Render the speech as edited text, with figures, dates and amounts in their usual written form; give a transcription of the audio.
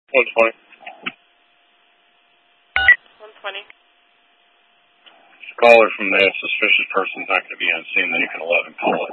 120. 120. Caller from the suspicious person's not going to be on scene, then you can 11 call